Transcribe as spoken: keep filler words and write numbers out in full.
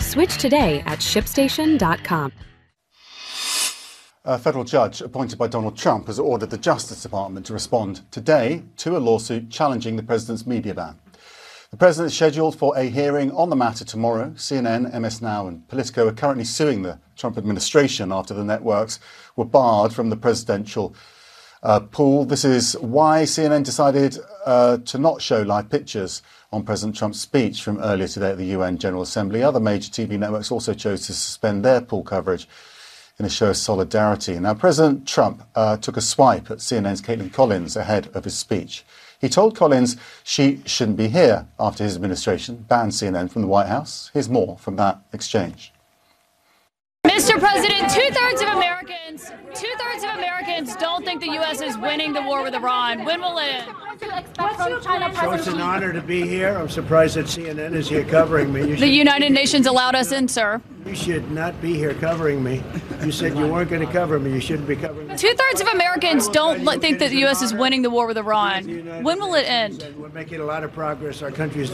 Switch today at ship station dot com. A federal judge appointed by Donald Trump has ordered the Justice Department to respond today to a lawsuit challenging the president's media ban. The president is scheduled for a hearing on the matter tomorrow. C N N, M S Now and Politico are currently suing the Trump administration after the networks were barred from the presidential uh, pool. This is why C N N decided uh, to not show live pictures on President Trump's speech from earlier today at the U N General Assembly. Other major T V networks also chose to suspend their pool coverage in a show of solidarity. Now, President Trump uh, took a swipe at C N N's Caitlin Collins ahead of his speech. He told Collins she shouldn't be here after his administration banned C N N from the White House. Here's more from that exchange. Mister President, two-thirds of Americans, two-thirds of Americans don't think the U S is winning the war with Iran. When will it end? So it's an honor to be here. I'm surprised that C N N is here covering me. The United Nations allowed us in, sir. You should not be here covering me. You said you weren't going to cover me. You shouldn't be covering me. Two-thirds of Americans don't think that the U S is winning the war with Iran. When will it end? We're making a lot of progress. Our country is